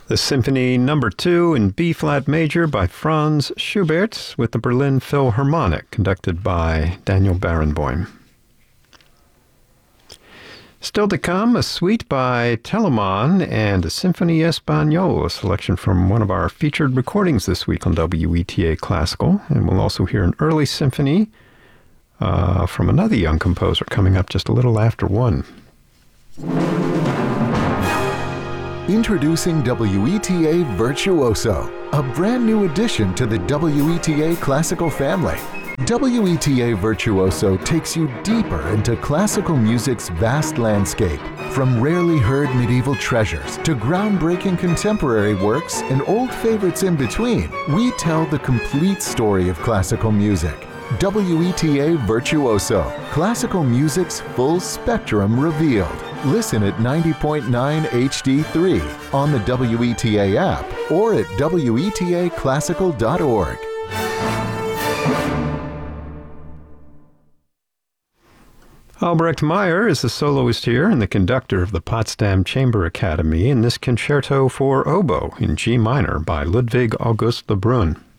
The Symphony No. 2 in B-flat major by Franz Schubert with the Berlin Philharmonic, conducted by Daniel Barenboim. Still to come, a suite by Telemann and a Symphonie Espagnole, a selection from one of our featured recordings this week on WETA Classical. And we'll also hear an early symphony from another young composer coming up just a little after 1. Introducing WETA Virtuoso, a brand new addition to the WETA Classical family. WETA Virtuoso takes you deeper into classical music's vast landscape. From rarely heard medieval treasures to groundbreaking contemporary works and old favorites in between, we tell the complete story of classical music. WETA Virtuoso, classical music's full spectrum revealed. Listen at 90.9 HD3 on the WETA app or at WETAclassical.org. Albrecht Meyer is the soloist here and the conductor of the Potsdam Chamber Academy in this concerto for oboe in G minor by Ludwig August Lebrun.